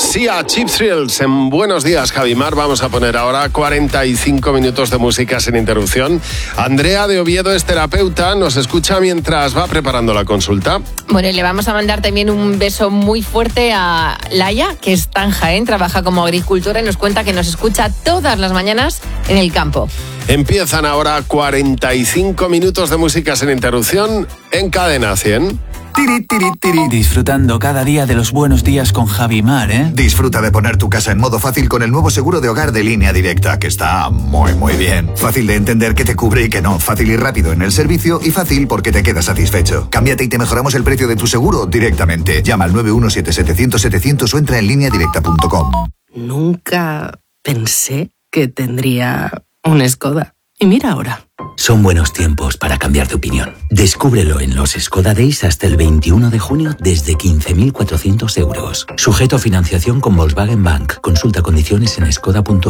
Sia, Cheap Thrills. En Buenos Días, Javimar. Vamos a poner ahora 45 minutos de música sin interrupción. Andrea de Oviedo es terapeuta, nos escucha mientras va preparando la consulta. Bueno, y le vamos a mandar también un beso muy fuerte a Laia, que está en Jaén, trabaja como agricultora y nos cuenta que nos escucha todas las mañanas en el campo. Empiezan ahora 45 minutos de música sin interrupción en Cadena 100. Tiri, tiri, tiri. Disfrutando cada día de los buenos días con Javi Mar, ¿eh? Disfruta de poner tu casa en modo fácil con el nuevo seguro de hogar de Línea Directa, que está muy, muy bien. Fácil de entender qué te cubre y qué no. Fácil y rápido en el servicio y fácil porque te quedas satisfecho. Cámbiate y te mejoramos el precio de tu seguro directamente. Llama al 917-700-700 o entra en lineadirecta.com. Nunca pensé que tendría un Skoda. Y mira ahora. Son buenos tiempos para cambiar de opinión. Descúbrelo en los Skoda Days hasta el 21 de junio desde 15.400 euros. Sujeto a financiación con Volkswagen Bank. Consulta condiciones en skoda.es.